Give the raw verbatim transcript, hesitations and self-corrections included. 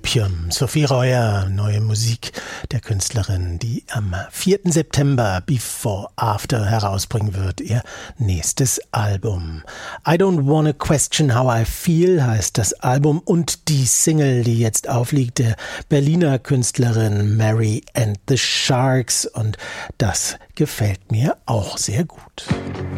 Opium. Sophie Reuer, neue Musik der Künstlerin, die am vierten September Before After herausbringen wird, ihr nächstes Album. I Don't Wanna Question How I Feel heißt das Album und die Single, die jetzt aufliegt, der Berliner Künstlerin Mary and the Sharks, und das gefällt mir auch sehr gut.